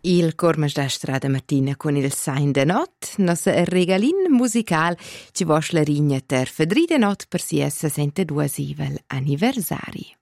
Il Cormasdà Strada Martina con il Sain de Not, nossa regalin musical ci vos la rigna ter fedri de not per sia 62 anniversari.